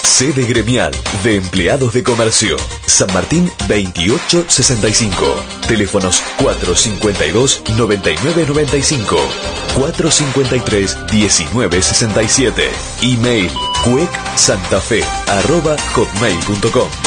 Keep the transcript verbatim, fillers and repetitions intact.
Sede gremial de empleados de comercio. San Martín veintiocho sesenta y cinco. Teléfonos cuatro cincuenta y dos, noventa y nueve noventa y cinco. cuatro cincuenta y tres, diecinueve sesenta y siete. Email cuec santafe arroba hotmail punto com.